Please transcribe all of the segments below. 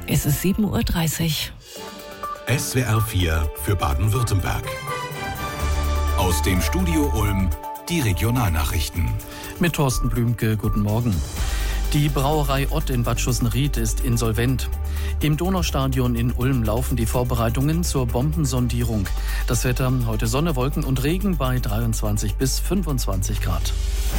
Es ist 7:30 Uhr. SWR 4 für Baden-Württemberg. Aus dem Studio Ulm die Regionalnachrichten. Mit Thorsten Blümke, guten Morgen. Die Brauerei Ott in Bad Schussenried ist insolvent. Im Donaustadion in Ulm laufen die Vorbereitungen zur Bombensondierung. Das Wetter: heute Sonne, Wolken und Regen bei 23 bis 25 Grad.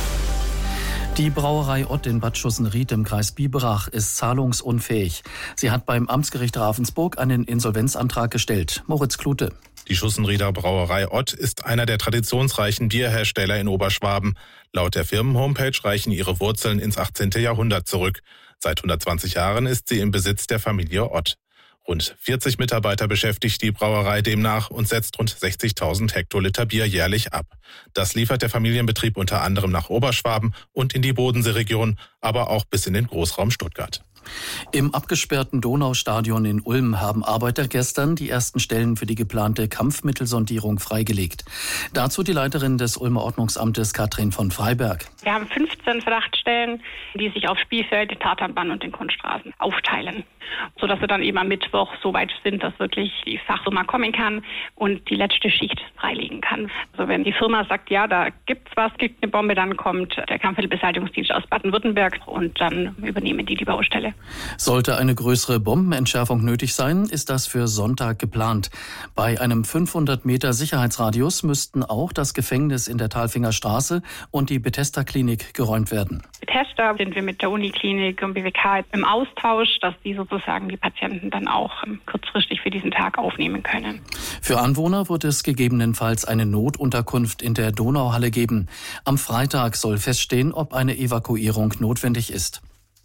Die Brauerei Ott in Bad Schussenried im Kreis Biberach ist zahlungsunfähig. Sie hat beim Amtsgericht Ravensburg einen Insolvenzantrag gestellt. Moritz Klute. Die Schussenrieder Brauerei Ott ist einer der traditionsreichen Bierhersteller in Oberschwaben. Laut der Firmenhomepage reichen ihre Wurzeln ins 18. Jahrhundert zurück. Seit 120 Jahren ist sie im Besitz der Familie Ott. Rund 40 Mitarbeiter beschäftigt die Brauerei demnach und setzt rund 60.000 Hektoliter Bier jährlich ab. Das liefert der Familienbetrieb unter anderem nach Oberschwaben und in die Bodenseeregion, aber auch bis in den Großraum Stuttgart. Im abgesperrten Donaustadion in Ulm haben Arbeiter gestern die ersten Stellen für die geplante Kampfmittelsondierung freigelegt. Dazu die Leiterin des Ulmer Ordnungsamtes Katrin von Freiberg. Wir haben 15 Verdachtstellen, die sich auf Spielfeld, den Tatanbahn und den Kunststraßen aufteilen, sodass wir dann eben am Mittwoch so weit sind, dass wirklich die Fachfirma kommen kann und die letzte Schicht freilegen kann. Also wenn die Firma sagt, ja, da gibt's was, gibt eine Bombe, dann kommt der Kampfmittelbeseitigungsdienst aus Baden-Württemberg und dann übernehmen die Baustelle. Sollte eine größere Bombenentschärfung nötig sein, ist das für Sonntag geplant. Bei einem 500 Meter Sicherheitsradius müssten auch das Gefängnis in der Talfinger Straße und die Bethesda-Klinik geräumt werden. Bethesda sind wir mit der Uniklinik und BWK im Austausch, dass die sozusagen die Patienten dann auch kurzfristig für diesen Tag aufnehmen können. Für Anwohner wird es gegebenenfalls eine Notunterkunft in der Donauhalle geben. Am Freitag soll feststehen, ob eine Evakuierung notwendig ist.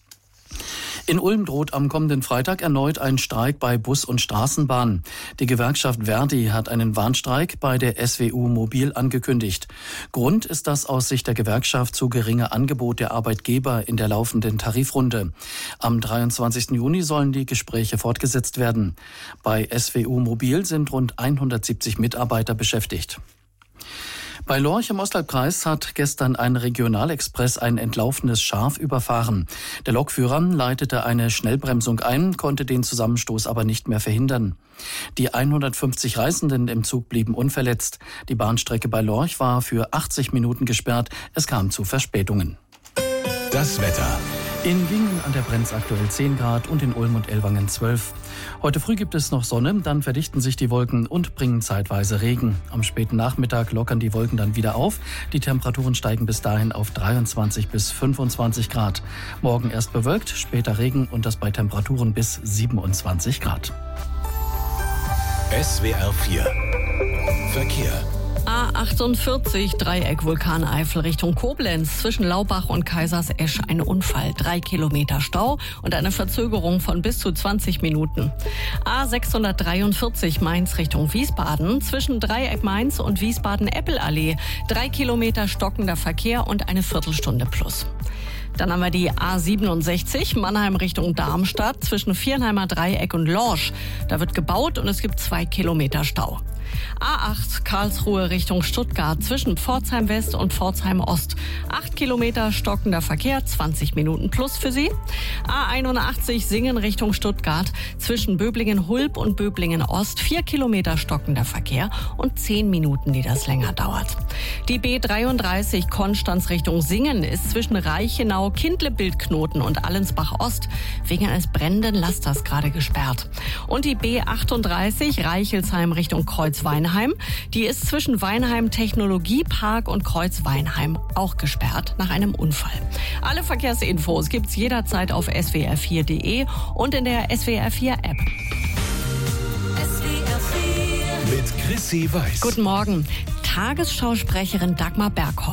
In Ulm droht am kommenden Freitag erneut ein Streik bei Bus und Straßenbahn. Die Gewerkschaft Verdi hat einen Warnstreik bei der SWU Mobil angekündigt. Grund ist das aus Sicht der Gewerkschaft zu geringe Angebot der Arbeitgeber in der laufenden Tarifrunde. Am 23. Juni sollen die Gespräche fortgesetzt werden. Bei SWU Mobil sind rund 170 Mitarbeiter beschäftigt. Bei Lorch im Ostalbkreis hat gestern ein Regionalexpress ein entlaufenes Schaf überfahren. Der Lokführer leitete eine Schnellbremsung ein, konnte den Zusammenstoß aber nicht mehr verhindern. Die 150 Reisenden im Zug blieben unverletzt. Die Bahnstrecke bei Lorch war für 80 Minuten gesperrt. Es kam zu Verspätungen. Das Wetter. In Gingen an der Brenz aktuell 10 Grad und in Ulm und Ellwangen 12. Heute früh gibt es noch Sonne, dann verdichten sich die Wolken und bringen zeitweise Regen. Am späten Nachmittag lockern die Wolken dann wieder auf. Die Temperaturen steigen bis dahin auf 23 bis 25 Grad. Morgen erst bewölkt, später Regen und das bei Temperaturen bis 27 Grad. SWR 4 Verkehr. A48, Dreieck Vulkaneifel Richtung Koblenz. Zwischen Laubach und Kaisersesch ein Unfall. 3 Kilometer Stau und eine Verzögerung von bis zu 20 Minuten. A643, Mainz Richtung Wiesbaden. Zwischen Dreieck Mainz und Wiesbaden-Eppelallee. 3 Kilometer stockender Verkehr und eine Viertelstunde plus. Dann haben wir die A67, Mannheim Richtung Darmstadt, zwischen Viernheimer Dreieck und Lorsch. Da wird gebaut und es gibt 2 Kilometer Stau. A8, Karlsruhe Richtung Stuttgart, zwischen Pforzheim West und Pforzheim Ost. 8 Kilometer stockender Verkehr, 20 Minuten plus für Sie. A81, Singen Richtung Stuttgart, zwischen Böblingen-Hulb und Böblingen-Ost. 4 Kilometer stockender Verkehr und 10 Minuten, die das länger dauert. Die B33, Konstanz Richtung Singen, ist zwischen Reichenau, Kindle-Bildknoten und Allensbach-Ost wegen eines brennenden Lasters gerade gesperrt. Und die B38, Reichelsheim Richtung Kreuz-Weinheim, die ist zwischen Weinheim Technologiepark und Kreuz-Weinheim auch gesperrt nach einem Unfall. Alle Verkehrsinfos gibt's jederzeit auf swr4.de und in der SWR4-App. Mit Chrissy Weiß. Guten Morgen. Tagesschausprecherin Dagmar Berghoff